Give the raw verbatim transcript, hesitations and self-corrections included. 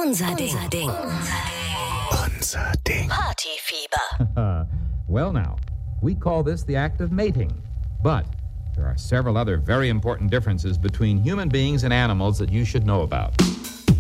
Unser Ding. Unser Ding. Unser Ding. Partyfieber. Well now, we call this the act of mating. But there are several other very important differences between human beings and animals that you should know about.